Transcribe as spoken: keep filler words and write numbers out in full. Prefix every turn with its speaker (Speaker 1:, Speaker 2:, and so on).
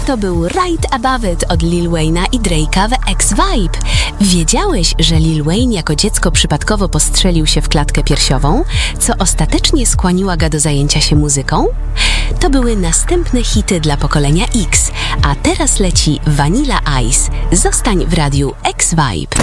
Speaker 1: to był Right Above It od Lil Wayne'a i Drake'a w X-Vibe. Wiedziałeś, że Lil Wayne jako dziecko przypadkowo postrzelił się w klatkę piersiową, co ostatecznie skłoniła go do zajęcia się muzyką? To były następne hity dla pokolenia X, a teraz leci Vanilla Ice. Zostań w radiu X-Vibe.